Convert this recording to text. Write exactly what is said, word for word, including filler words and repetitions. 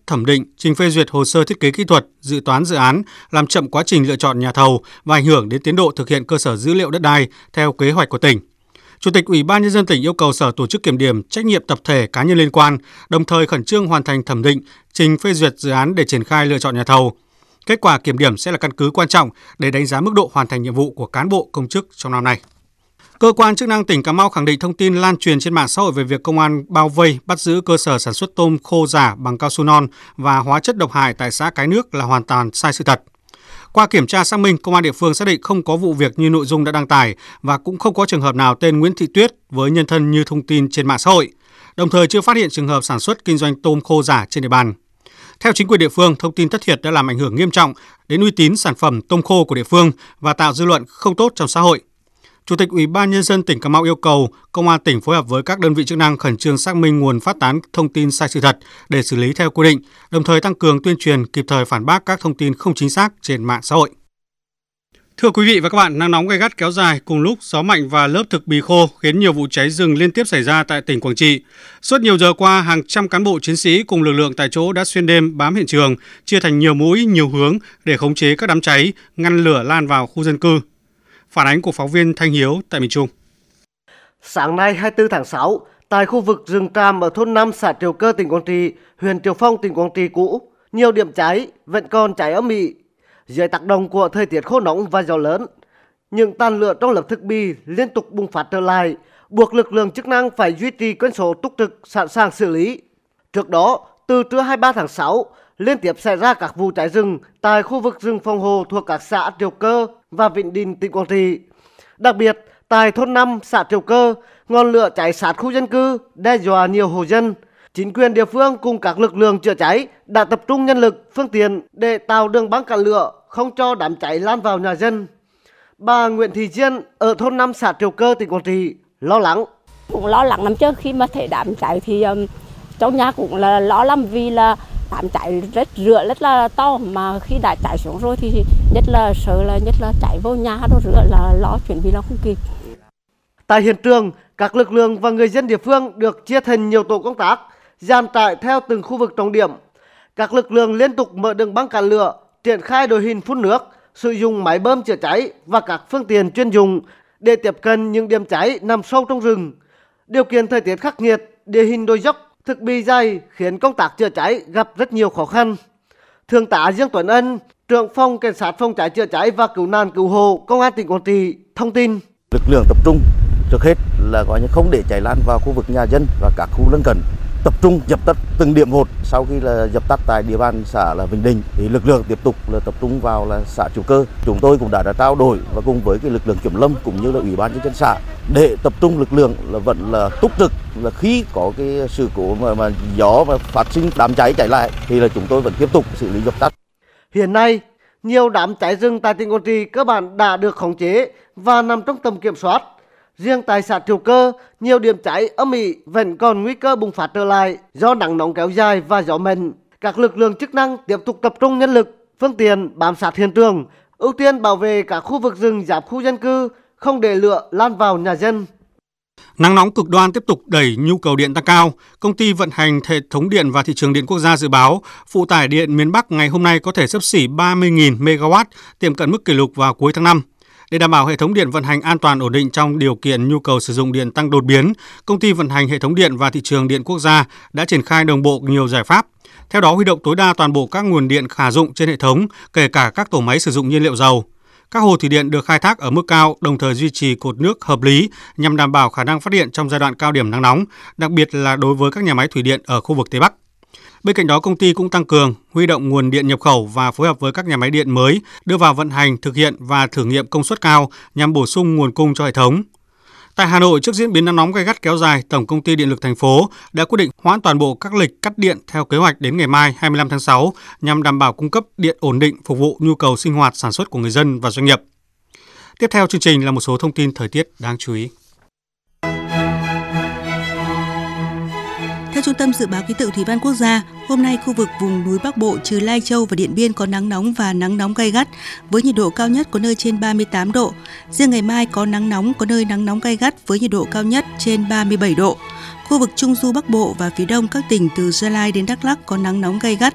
thẩm định, trình phê duyệt hồ sơ thiết kế kỹ thuật, dự toán dự án, làm chậm quá trình lựa chọn nhà thầu và ảnh hưởng đến tiến độ thực hiện cơ sở dữ liệu đất đai theo kế hoạch của tỉnh. Chủ tịch Ủy ban Nhân dân tỉnh yêu cầu Sở tổ chức kiểm điểm trách nhiệm tập thể cá nhân liên quan, đồng thời khẩn trương hoàn thành thẩm định, trình phê duyệt dự án để triển khai lựa chọn nhà thầu. Kết quả kiểm điểm sẽ là căn cứ quan trọng để đánh giá mức độ hoàn thành nhiệm vụ của cán bộ công chức trong năm nay. Cơ quan chức năng tỉnh Cà Mau khẳng định thông tin lan truyền trên mạng xã hội về việc công an bao vây, bắt giữ cơ sở sản xuất tôm khô giả bằng cao su non và hóa chất độc hại tại xã Cái Nước là hoàn toàn sai sự thật. Qua kiểm tra xác minh, công an địa phương xác định không có vụ việc như nội dung đã đăng tải và cũng không có trường hợp nào tên Nguyễn Thị Tuyết với nhân thân như thông tin trên mạng xã hội. Đồng thời chưa phát hiện trường hợp sản xuất kinh doanh tôm khô giả trên địa bàn. Theo chính quyền địa phương, thông tin thất thiệt đã làm ảnh hưởng nghiêm trọng đến uy tín sản phẩm tôm khô của địa phương và tạo dư luận không tốt trong xã hội. Chủ tịch Ủy ban Nhân dân tỉnh Cà Mau yêu cầu Công an tỉnh phối hợp với các đơn vị chức năng khẩn trương xác minh nguồn phát tán thông tin sai sự thật để xử lý theo quy định, đồng thời tăng cường tuyên truyền kịp thời phản bác các thông tin không chính xác trên mạng xã hội. Thưa quý vị và các bạn, nắng nóng gay gắt kéo dài cùng lúc gió mạnh và lớp thực bì khô khiến nhiều vụ cháy rừng liên tiếp xảy ra tại tỉnh Quảng Trị. Suốt nhiều giờ qua, hàng trăm cán bộ chiến sĩ cùng lực lượng tại chỗ đã xuyên đêm bám hiện trường, chia thành nhiều mũi, nhiều hướng để khống chế các đám cháy, ngăn lửa lan vào khu dân cư. Phản ánh của phóng viên Thanh Hiếu tại miền Trung. Sáng nay hai mươi tư tháng sáu, tại khu vực rừng tràm ở thôn năm xã Triệu Cơ, tỉnh Quảng Trị, huyện Triệu Phong, tỉnh Quảng Trị cũ, nhiều điểm cháy vẫn còn cháy âm ỉ. Dưới tác động của thời tiết khô nóng và gió lớn, những tàn lửa trong lớp thực bì liên tục bùng phát trở lại, buộc lực lượng chức năng phải duy trì quân số túc trực sẵn sàng xử lý. Trước đó, từ trưa hai mươi ba tháng sáu, liên tiếp xảy ra các vụ cháy rừng tại khu vực rừng phòng hộ thuộc các xã Triệu Cơ và Vĩnh Đình, tỉnh Quảng Trị. Đặc biệt, tại thôn năm, xã Triệu Cơ, ngọn lửa cháy sát khu dân cư, đe dọa nhiều hộ dân. Chính quyền địa phương cùng các lực lượng chữa cháy đã tập trung nhân lực, phương tiện để tạo đường băng cản lửa, không cho đám cháy lan vào nhà dân. Bà Nguyễn Thị Diên ở thôn năm, xã Triệu Cơ, tỉnh Quảng Trị lo lắng. Cũng lo lắng lắm chứ, khi mà thấy đám cháy thì um, trong nhà cũng là lo lắm, vì là đám cháy rất rửa rất là to, mà khi đã cháy xuống rồi thì nhất là sợ là nhất là cháy vô nhà đó rửa là lo chuẩn bị là không kịp. Tại hiện trường, các lực lượng và người dân địa phương được chia thành nhiều tổ công tác, dàn trại theo từng khu vực trọng điểm. Các lực lượng liên tục mở đường băng cản lửa, triển khai đội hình phun nước, sử dụng máy bơm chữa cháy và các phương tiện chuyên dụng để tiếp cận những điểm cháy nằm sâu trong rừng. Điều kiện thời tiết khắc nghiệt, địa hình đồi dốc, thực bì dày khiến công tác chữa cháy gặp rất nhiều khó khăn. Thượng tá Dương Tuấn Ân, trưởng phòng cảnh sát phòng cháy chữa cháy và cứu nạn cứu hộ Công an tỉnh Quảng Trị thông tin: lực lượng tập trung trước hết là gọi như không để cháy lan vào khu vực nhà dân và các khu lân cận, tập trung dập tắt từng điểm một. Sau khi là dập tắt tại địa bàn xã là Vĩnh Đình thì lực lượng tiếp tục là tập trung vào là xã Triệu Cơ. Chúng tôi cũng đã, đã trao đổi và cùng với cái lực lượng kiểm lâm cũng như là ủy ban nhân dân xã để tập trung lực lượng là vẫn là túc trực, là khi có cái sự cố mà, mà gió mà phát sinh đám cháy cháy lại thì là chúng tôi vẫn tiếp tục xử lý dập tắt. Hiện nay, nhiều đám cháy rừng tại tỉnh Quảng Trị cơ bản đã được khống chế và nằm trong tầm kiểm soát. Riêng tại xã Triệu Cơ, nhiều điểm cháy âm ỉ vẫn còn nguy cơ bùng phát trở lại do nắng nóng kéo dài và gió mạnh. Các lực lượng chức năng tiếp tục tập trung nhân lực, phương tiện bám sát hiện trường, ưu tiên bảo vệ các khu vực rừng giáp khu dân cư, không để lửa lan vào nhà dân. Nắng nóng cực đoan tiếp tục đẩy nhu cầu điện tăng cao. Công ty vận hành hệ thống điện và thị trường điện quốc gia dự báo phụ tải điện miền Bắc ngày hôm nay có thể xấp xỉ ba mươi nghìn mê ga oát, tiệm cận mức kỷ lục vào cuối tháng năm. Để đảm bảo hệ thống điện vận hành an toàn ổn định trong điều kiện nhu cầu sử dụng điện tăng đột biến, Công ty vận hành hệ thống điện và thị trường điện quốc gia đã triển khai đồng bộ nhiều giải pháp. Theo đó, huy động tối đa toàn bộ các nguồn điện khả dụng trên hệ thống, kể cả các tổ máy sử dụng nhiên liệu dầu. Các hồ thủy điện được khai thác ở mức cao, đồng thời duy trì cột nước hợp lý nhằm đảm bảo khả năng phát điện trong giai đoạn cao điểm nắng nóng, đặc biệt là đối với các nhà máy thủy điện ở khu vực Tây Bắc. Bên cạnh đó, công ty cũng tăng cường huy động nguồn điện nhập khẩu và phối hợp với các nhà máy điện mới đưa vào vận hành, thực hiện và thử nghiệm công suất cao nhằm bổ sung nguồn cung cho hệ thống. Tại Hà Nội, trước diễn biến nắng nóng gay gắt kéo dài, Tổng công ty Điện lực thành phố đã quyết định hoãn toàn bộ các lịch cắt điện theo kế hoạch đến ngày mai hai mươi lăm tháng sáu nhằm đảm bảo cung cấp điện ổn định phục vụ nhu cầu sinh hoạt sản xuất của người dân và doanh nghiệp. Tiếp theo chương trình là một số thông tin thời tiết đáng chú ý. Theo Trung tâm Dự báo Khí tượng Thủy văn Quốc gia, hôm nay khu vực vùng núi Bắc Bộ trừ Lai Châu và Điện Biên có nắng nóng và nắng nóng gay gắt, với nhiệt độ cao nhất có nơi trên ba mươi tám độ. Riêng ngày mai có nắng nóng, có nơi nắng nóng gay gắt với nhiệt độ cao nhất trên ba mươi bảy độ. Khu vực Trung Du Bắc Bộ và phía đông các tỉnh từ Gia Lai đến Đắk Lắk có nắng nóng gay gắt